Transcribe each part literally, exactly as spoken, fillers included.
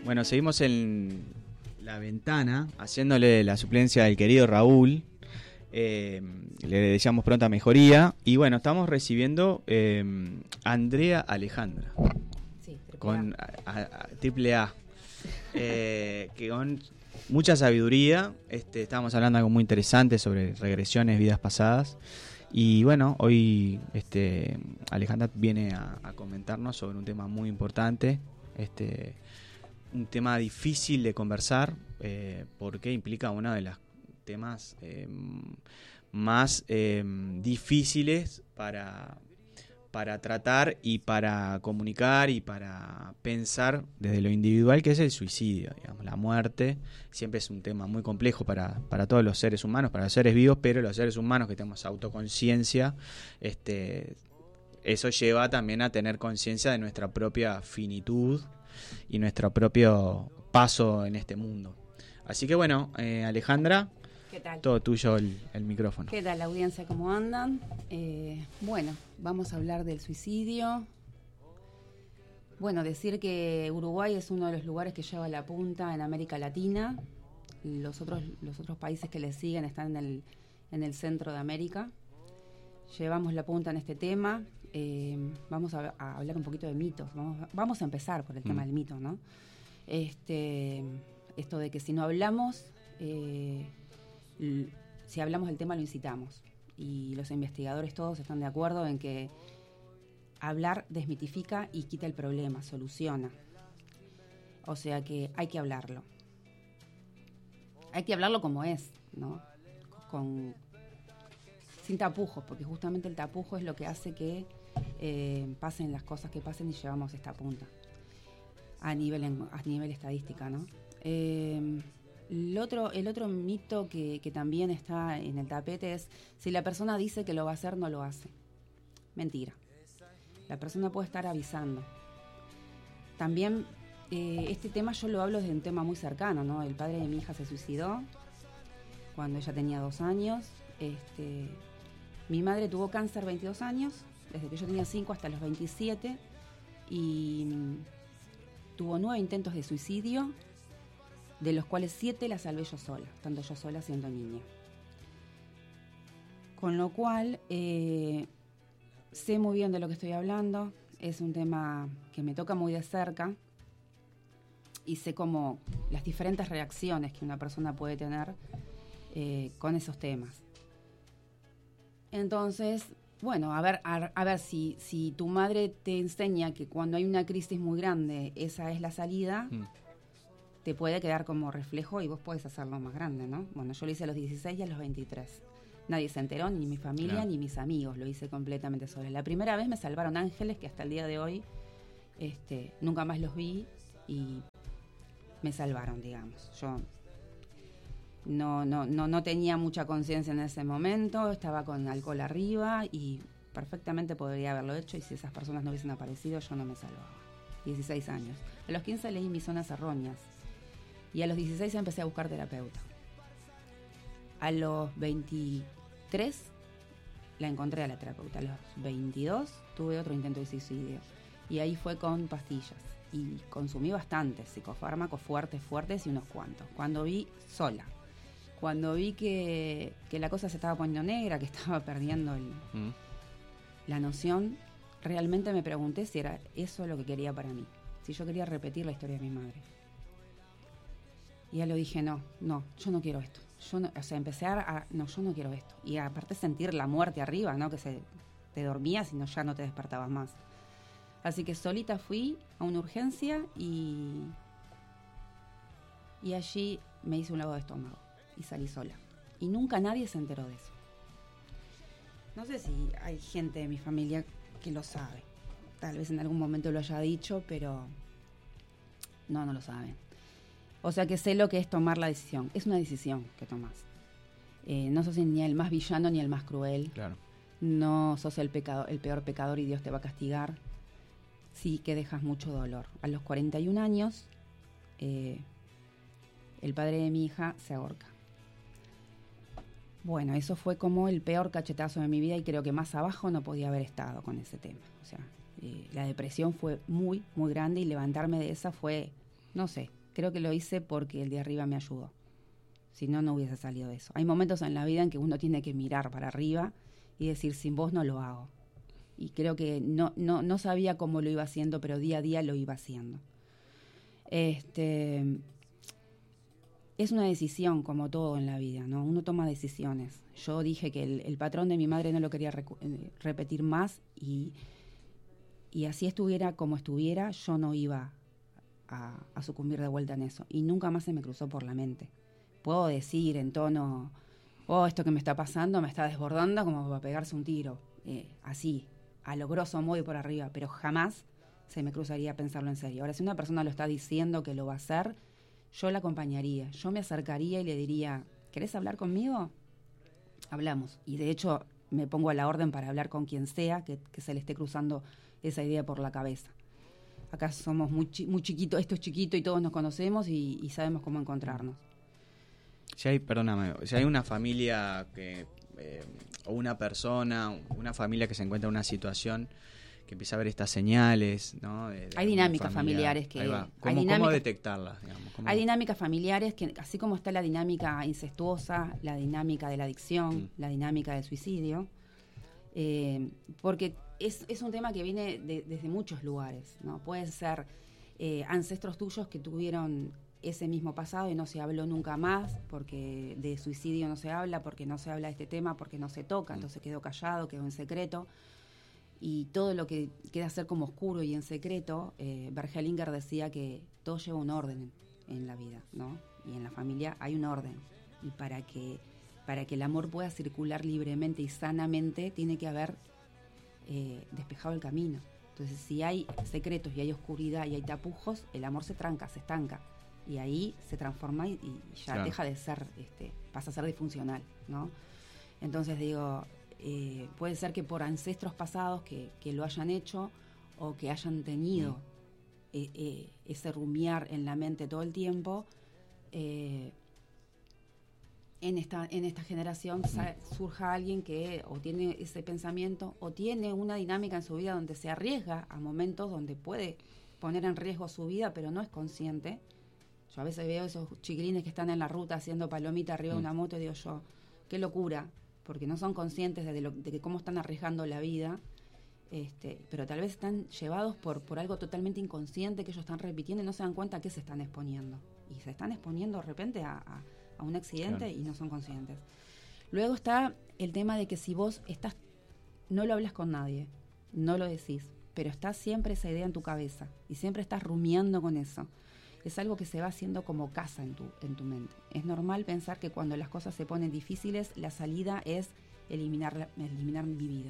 Bueno, seguimos en la ventana, haciéndole la suplencia del querido Raúl. Eh, le deseamos pronta mejoría. Y bueno, estamos recibiendo eh, a Andrea Alejandra. Sí, triple con A. a, a, triple A. Eh, que con mucha sabiduría. Este, estábamos hablando de algo muy interesante sobre regresiones, vidas pasadas. Y bueno, hoy este, Alejandra viene a, a comentarnos sobre un tema muy importante. Este, un tema difícil de conversar, eh, porque implica uno de los temas eh, más eh, difíciles para, para tratar y para comunicar y para pensar desde lo individual, que es el suicidio, digamos, la muerte. Siempre es un tema muy complejo para, para todos los seres humanos, para los seres vivos, pero los seres humanos que tenemos autoconciencia, este, eso lleva también a tener conciencia de nuestra propia finitud y nuestro propio paso en este mundo. Así que bueno, eh, Alejandra, ¿qué tal? Todo tuyo el, el micrófono. ¿Qué tal, la audiencia? ¿Cómo andan? Eh, bueno, vamos a hablar del suicidio. Bueno, decir que Uruguay es uno de los lugares que lleva la punta en América Latina. Los otros, los otros países que le siguen están en el, en el centro de América. Llevamos la punta en este tema. Eh, vamos a, a hablar un poquito de mitos. Vamos, vamos a empezar por el tema mm. del mito, ¿no? Este, esto de que si no hablamos, eh, l- si hablamos del tema lo incitamos. Y los investigadores todos están de acuerdo en que hablar desmitifica y quita el problema, soluciona. O sea que hay que hablarlo. Hay que hablarlo como es, ¿no? Con, sin tapujos, porque justamente el tapujo es lo que hace que eh, pasen las cosas que pasen y llevamos esta punta a nivel, a nivel estadística, ¿no? Eh, el otro, el otro mito que, que también está en el tapete es si la persona dice que lo va a hacer, no lo hace. Mentira. La persona puede estar avisando. También eh, este tema yo lo hablo desde un tema muy cercano, ¿no? El padre de mi hija se suicidó cuando ella tenía dos años. Este, mi madre tuvo cáncer veintidós años, desde que yo tenía cinco hasta los veintisiete, y mm, tuvo nueve intentos de suicidio, de los cuales siete la salvé yo sola, estando yo sola siendo niña. Con lo cual, eh, sé muy bien de lo que estoy hablando, es un tema que me toca muy de cerca y sé cómo las diferentes reacciones que una persona puede tener eh, con esos temas. Entonces, bueno, a ver, a, a ver si, si tu madre te enseña que cuando hay una crisis muy grande, esa es la salida, mm. te puede quedar como reflejo y vos podés hacerlo más grande, ¿no? Bueno, yo lo hice a los dieciséis y a los veintitrés. Nadie se enteró, ni mi familia, claro, ni mis amigos, lo hice completamente sola. La primera vez me salvaron ángeles que hasta el día de hoy este, nunca más los vi y me salvaron, digamos. Yo no, no, no, no tenía mucha conciencia en ese momento, estaba con alcohol arriba y perfectamente podría haberlo hecho, y si esas personas no hubiesen aparecido yo no me salvaba. dieciséis años. A los quince leí Mis zonas erróneas y a los dieciséis empecé a buscar terapeuta. A los veintitrés la encontré a la terapeuta. A los veintidós tuve otro intento de suicidio. Y ahí fue con pastillas. Y consumí bastantes psicofármacos fuertes, fuertes y unos cuantos. Cuando vi, sola. Cuando vi que, que la cosa se estaba poniendo negra, que estaba perdiendo el, mm. la noción, realmente me pregunté si era eso lo que quería para mí. Si yo quería repetir la historia de mi madre. Y ya lo dije, no, no, yo no quiero esto. Yo no, o sea, empecé a, a, no, yo no quiero esto. Y aparte sentir la muerte arriba, ¿no? Que se te dormías y no, ya no te despertabas más. Así que solita fui a una urgencia y, y allí me hice un lavado de estómago y salí sola. Y nunca nadie se enteró de eso. No sé si hay gente de mi familia que lo sabe. Tal vez en algún momento lo haya dicho, pero no, no lo saben. O sea que sé lo que es tomar la decisión. Es una decisión que tomás. Eh, no sos ni el más villano ni el más cruel. Claro. No sos el, pecado, el peor pecador y Dios te va a castigar. Sí que dejas mucho dolor. A los cuarenta y un años, eh, el padre de mi hija se ahorca. Bueno, eso fue como el peor cachetazo de mi vida y creo que más abajo no podía haber estado con ese tema. O sea, eh, la depresión fue muy, muy grande y levantarme de esa fue no sé, creo que lo hice porque el de arriba me ayudó. Si no, no hubiese salido de eso. Hay momentos en la vida en que uno tiene que mirar para arriba y decir, sin vos no lo hago. Y creo que no, no, no sabía cómo lo iba haciendo, pero día a día lo iba haciendo. Este, es una decisión, como todo en la vida, ¿no? Uno toma decisiones. Yo dije que el, el patrón de mi madre no lo quería recu- eh, repetir más y, y así estuviera como estuviera, yo no iba a, a sucumbir de vuelta en eso. Y nunca más se me cruzó por la mente. Puedo decir en tono, oh, esto que me está pasando me está desbordando como para pegarse un tiro, eh, así, a lo grosso modo y por arriba, pero jamás se me cruzaría pensarlo en serio. Ahora, si una persona lo está diciendo que lo va a hacer, yo la acompañaría, yo me acercaría y le diría, ¿querés hablar conmigo? Hablamos. Y de hecho me pongo a la orden para hablar con quien sea que, que se le esté cruzando esa idea por la cabeza. Acá somos muy, chi- muy chiquitos, esto es chiquito y todos nos conocemos y, y sabemos cómo encontrarnos. Si hay, perdóname, si hay una familia que, eh, o una persona, una familia que se encuentra en una situación que empieza a ver estas señales, ¿no? De, de hay dinámicas familiar, familiares que... ahí va. Hay ¿Cómo, dinámicas, ¿Cómo detectarlas? Digamos? ¿Cómo? Hay dinámicas familiares que, así como está la dinámica incestuosa, la dinámica de la adicción, mm. la dinámica del suicidio, eh, porque es, es un tema que viene de, desde muchos lugares, ¿no? Pueden ser eh, ancestros tuyos que tuvieron ese mismo pasado y no se habló nunca más, porque de suicidio no se habla, porque no se habla de este tema, porque no se toca, mm. entonces quedó callado, quedó en secreto. Y todo lo que queda ser como oscuro y en secreto, eh, Bergelinger decía que todo lleva un orden en, en la vida, ¿no? Y en la familia hay un orden. Y para que, para que el amor pueda circular libremente y sanamente, tiene que haber eh, despejado el camino. Entonces, si hay secretos y hay oscuridad y hay tapujos, el amor se tranca, se estanca. Y ahí se transforma y, y ya claro. deja de ser, este, pasa a ser disfuncional, ¿no? Entonces digo... Eh, puede ser que por ancestros pasados que, que lo hayan hecho o que hayan tenido mm. eh, eh, ese rumiar en la mente todo el tiempo, eh, en esta en esta generación mm. sa- surja alguien que o tiene ese pensamiento o tiene una dinámica en su vida donde se arriesga a momentos donde puede poner en riesgo su vida, pero no es consciente. Yo a veces veo esos chiquilines que están en la ruta haciendo palomita arriba mm. de una moto y digo yo, qué locura, porque no son conscientes de, lo, de que cómo están arriesgando la vida, este, pero tal vez están llevados por, por algo totalmente inconsciente que ellos están repitiendo y no se dan cuenta a qué se están exponiendo. Y se están exponiendo de repente a, a, a un accidente claro. y no son conscientes. Luego está el tema de que si vos estás, no lo hablas con nadie, no lo decís, pero está siempre esa idea en tu cabeza y siempre estás rumiando con eso. Es algo que se va haciendo como casa en tu, en tu mente. Es normal pensar que cuando las cosas se ponen difíciles, la salida es eliminar, eliminar mi vida.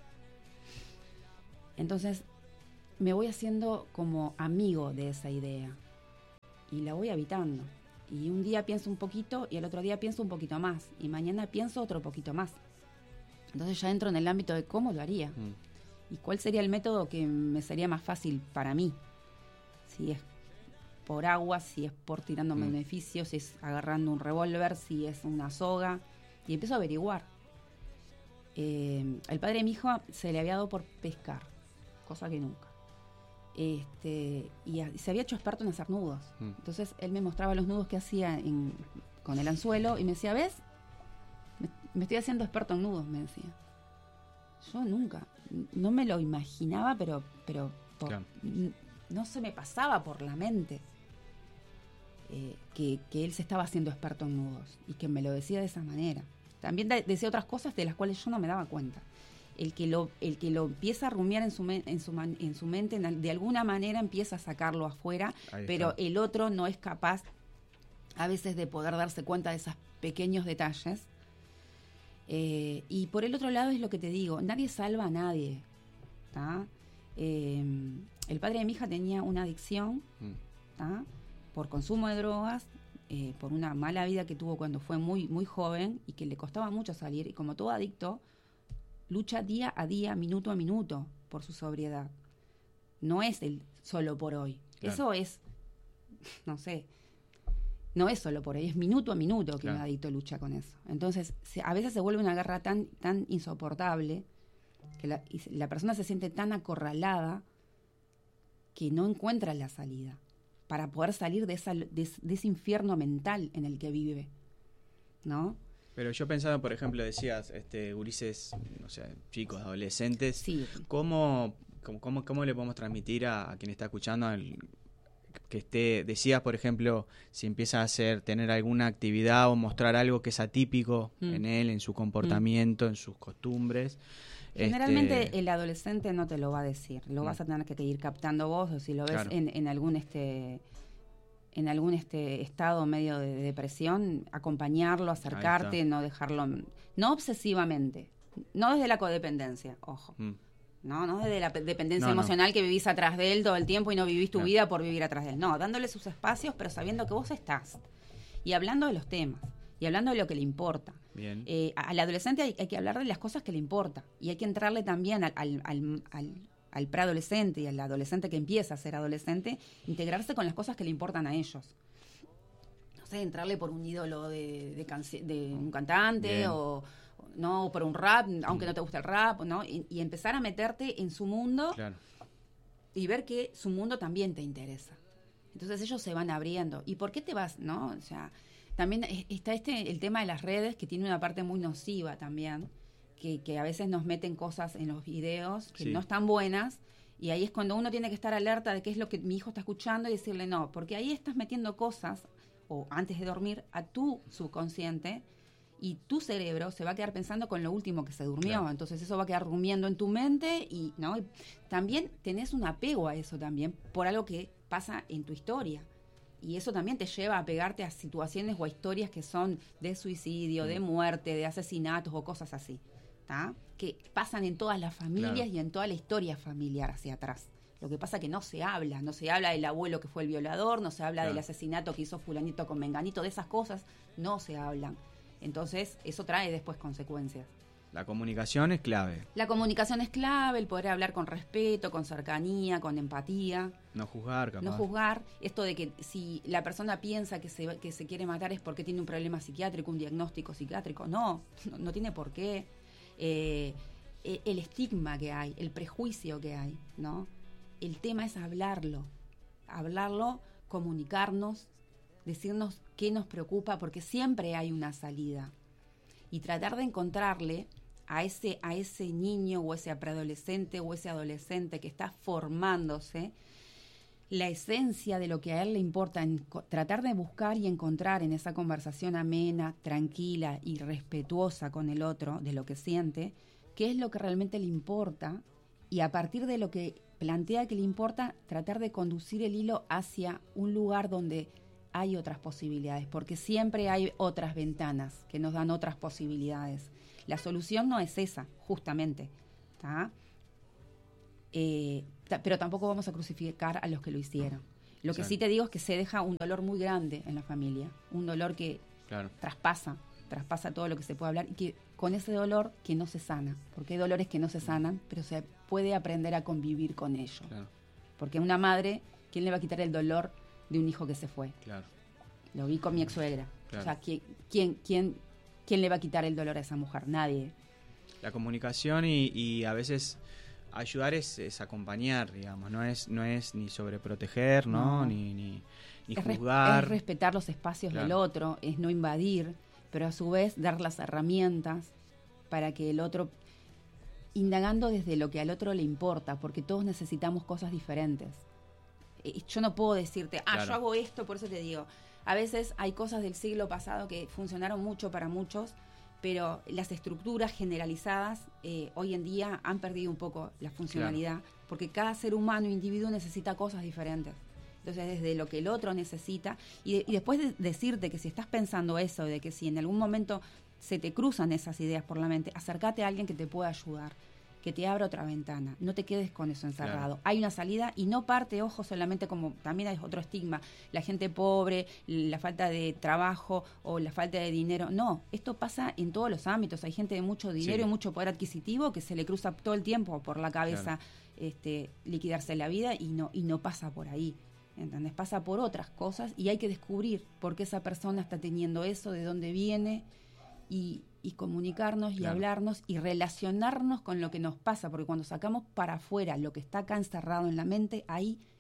Entonces, me voy haciendo como amigo de esa idea y la voy habitando. Y un día pienso un poquito y el otro día pienso un poquito más y mañana pienso otro poquito más. Entonces ya entro en el ámbito de cómo lo haría mm. y cuál sería el método que me sería más fácil para mí. Si es por agua, si es por tirándome mm. un edificio, si es agarrando un revólver, si es una soga, y empiezo a averiguar. Eh, el padre de mi hijo se le había dado por pescar, cosa que nunca. Este, y, a, y se había hecho experto en hacer nudos. Mm. Entonces él me mostraba los nudos que hacía en, con el anzuelo y me decía, ¿ves? Me, me estoy haciendo experto en nudos, me decía. Yo nunca, no me lo imaginaba, pero, pero por, claro. n- no se me pasaba por la mente. Eh, que, que él se estaba haciendo experto en nudos y que me lo decía de esa manera. También de, decía otras cosas de las cuales yo no me daba cuenta. El que lo, el que lo empieza a rumiar en su, me, en su, man, en su mente, en, de alguna manera empieza a sacarlo afuera, pero el otro no es capaz a veces de poder darse cuenta de esos pequeños detalles. Eh, y por el otro lado es lo que te digo, nadie salva a nadie. ¿tá? Eh, el padre de mi hija tenía una adicción, ¿tá? por consumo de drogas, eh, por una mala vida que tuvo cuando fue muy, muy joven y que le costaba mucho salir. Y como todo adicto, lucha día a día, minuto a minuto, por su sobriedad. No es el solo por hoy. Claro. Eso es, no sé, no es solo por hoy, es minuto a minuto que claro. un adicto lucha con eso. Entonces, se, a veces se vuelve una guerra tan, tan insoportable que la, y la persona se siente tan acorralada que no encuentra la salida. para poder salir de, esa, de, de ese infierno mental en el que vive, ¿no? Pero yo pensaba, por ejemplo, decías, este, gurises, o sea, chicos, adolescentes, Sí. ¿cómo, cómo, cómo le podemos transmitir a, a quien está escuchando el, que esté, decías, por ejemplo, si empieza a hacer, tener alguna actividad o mostrar algo que es atípico mm. en él, en su comportamiento, mm. en sus costumbres? Generalmente este... el adolescente no te lo va a decir, lo mm. vas a tener que ir captando vos, o si lo ves claro. en, en algún este en algún este estado medio de depresión, acompañarlo, acercarte, no dejarlo, no obsesivamente, no desde la codependencia, ojo. Mm. No, no desde la dependencia no, emocional no. que vivís atrás de él todo el tiempo y no vivís tu no. vida por vivir atrás de él. No, dándole sus espacios, pero sabiendo que vos estás. Y hablando de los temas. Y hablando de lo que le importa. Bien. Eh, al adolescente hay, hay que hablar de las cosas que le importa. Y hay que entrarle también al, al, al, al, al preadolescente y al adolescente que empieza a ser adolescente, integrarse con las cosas que le importan a ellos. No sé, entrarle por un ídolo de, de, canci- de un cantante Bien. o... no por un rap, aunque no te guste el rap, ¿no? Y, y empezar a meterte en su mundo claro. y ver que su mundo también te interesa. Entonces ellos se van abriendo. ¿Y por qué te vas, no? O sea, también está este el tema de las redes, que tiene una parte muy nociva también, que, que a veces nos meten cosas en los videos que sí. no están buenas, y ahí es cuando uno tiene que estar alerta de qué es lo que mi hijo está escuchando y decirle no, porque ahí estás metiendo cosas, o antes de dormir, a tu subconsciente, y tu cerebro se va a quedar pensando con lo último que se durmió. Claro. Entonces eso va a quedar durmiendo en tu mente y, ¿no? Y también tenés un apego a eso también por algo que pasa en tu historia. Y eso también te lleva a pegarte a situaciones o a historias que son de suicidio, mm. de muerte, de asesinatos o cosas así, ¿tá? Que pasan en todas las familias claro. y en toda la historia familiar hacia atrás. Lo que pasa que no se habla, no se habla del abuelo que fue el violador, no se habla claro. del asesinato que hizo fulanito con menganito, de esas cosas no se hablan. Entonces, eso trae después consecuencias. La comunicación es clave. La comunicación es clave, el poder hablar con respeto, con cercanía, con empatía. No juzgar, capaz. No juzgar. Esto de que si la persona piensa que se, que se quiere matar es porque tiene un problema psiquiátrico, un diagnóstico psiquiátrico. No, no, no tiene por qué. Eh, el estigma que hay, el prejuicio que hay, ¿no? El tema es hablarlo. Hablarlo, comunicarnos, decirnos qué nos preocupa, porque siempre hay una salida. Y tratar de encontrarle a ese, a ese niño o ese preadolescente o ese adolescente que está formándose la esencia de lo que a él le importa, en co- tratar de buscar y encontrar en esa conversación amena, tranquila y respetuosa con el otro, de lo que siente, qué es lo que realmente le importa, y a partir de lo que plantea que le importa, tratar de conducir el hilo hacia un lugar donde hay otras posibilidades, porque siempre hay otras ventanas que nos dan otras posibilidades. La solución no es esa, justamente, ¿tá? Eh, t- pero tampoco vamos a crucificar a los que lo hicieron. Lo que sí. sí te digo es que se deja un dolor muy grande en la familia, un dolor que claro. traspasa, traspasa todo lo que se puede hablar, y que con ese dolor que no se sana, porque hay dolores que no se sanan, pero se puede aprender a convivir con ellos. Claro. Porque una madre, ¿quién le va a quitar el dolor de un hijo que se fue? Claro. Lo vi con mi ex-suegra. Claro. O sea, ¿quién, quién, quién, ¿quién le va a quitar el dolor a esa mujer? Nadie. La comunicación y, y a veces ayudar es, es acompañar, digamos, no es no es ni sobreproteger, ¿no? no. Ni, ni, ni es juzgar. Res, es respetar los espacios claro. del otro, es no invadir, pero a su vez dar las herramientas para que el otro, indagando desde lo que al otro le importa, porque todos necesitamos cosas diferentes. Yo no puedo decirte, ah, claro. yo hago esto, por eso te digo. A veces hay cosas del siglo pasado que funcionaron mucho para muchos, pero las estructuras generalizadas eh, hoy en día han perdido un poco la funcionalidad, claro. porque cada ser humano, individuo, necesita cosas diferentes. Entonces, desde lo que el otro necesita, y, de, y después de decirte que si estás pensando eso, de que si en algún momento se te cruzan esas ideas por la mente, acércate a alguien que te pueda ayudar, que te abra otra ventana, no te quedes con eso encerrado. Claro. Hay una salida y no parte, ojo, solamente como también hay otro estigma, la gente pobre, la falta de trabajo o la falta de dinero. No, esto pasa en todos los ámbitos. Hay gente de mucho dinero sí. y mucho poder adquisitivo que se le cruza todo el tiempo por la cabeza, claro. este, liquidarse la vida, y no, y no pasa por ahí. ¿Entendés? Pasa por otras cosas y hay que descubrir por qué esa persona está teniendo eso, de dónde viene, y, y comunicarnos y claro. hablarnos y relacionarnos con lo que nos pasa, porque cuando sacamos para afuera lo que está acá encerrado en la mente, ahí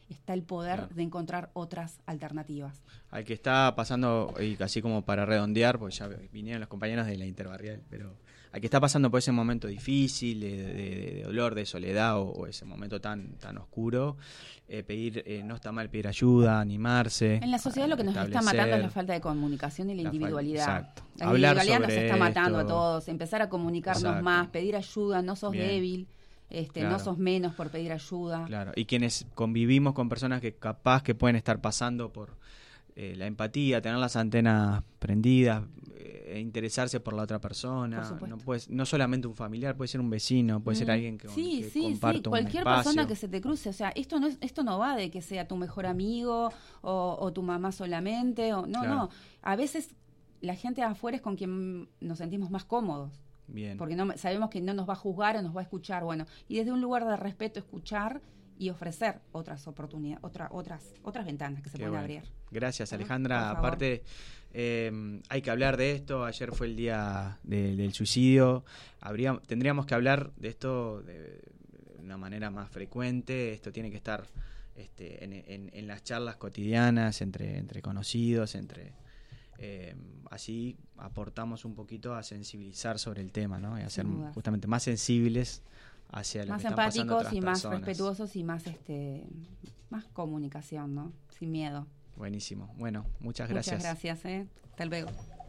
está el poder claro. de encontrar otras alternativas. Al que está pasando, y casi como para redondear, porque ya vinieron los compañeros de la Interbarrial, pero al que está pasando por ese momento difícil, de, de, de dolor, de soledad, o, o ese momento tan tan oscuro, eh, pedir, eh, no está mal pedir ayuda, animarse. En la sociedad lo que nos está matando es la falta de comunicación y la, la individualidad. Fal- exacto. La Hablar individualidad nos sobre está matando esto. a todos. Empezar a comunicarnos Exacto. más, pedir ayuda, no sos Bien. débil. Este, Claro. No sos menos por pedir ayuda. Claro, y quienes convivimos con personas que capaz que pueden estar pasando por eh, la empatía, tener las antenas prendidas, eh, interesarse por la otra persona. Por supuesto. No, puede, no solamente un familiar, puede ser un vecino, puede mm. ser alguien que, sí, que sí, comparte sí. un Cualquier espacio. persona que se te cruce. O sea, esto no es, esto no va de que sea tu mejor amigo o, o tu mamá solamente. O, no, Claro. no. A veces la gente de afuera es con quien nos sentimos más cómodos. Bien. Porque no, sabemos que no nos va a juzgar o nos va a escuchar. Bueno, y desde un lugar de respeto escuchar y ofrecer otras oportunidades, otra, otras otras ventanas que se Qué pueden bueno. abrir. Gracias, ¿No? Alejandra. Por favor. Aparte, eh, hay que hablar de esto. Ayer fue el día de, del suicidio. Habría, tendríamos que hablar de esto de, de una manera más frecuente. Esto tiene que estar este, en, en, en las charlas cotidianas, entre, entre conocidos, entre... Eh, así aportamos un poquito a sensibilizar sobre el tema, ¿no? Y a ser justamente más sensibles hacia lo más que están pasando otras empáticos y más personas. respetuosos y más este más comunicación, ¿no? Sin miedo. Buenísimo. Bueno, muchas gracias. Muchas gracias, ¿eh? Hasta luego.